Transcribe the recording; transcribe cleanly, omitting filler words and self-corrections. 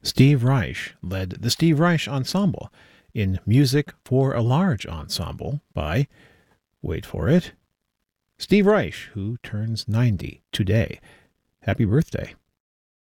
Steve Reich led the Steve Reich Ensemble in Music for a Large Ensemble by, wait for it, Steve Reich, who turns 90 today. Happy birthday.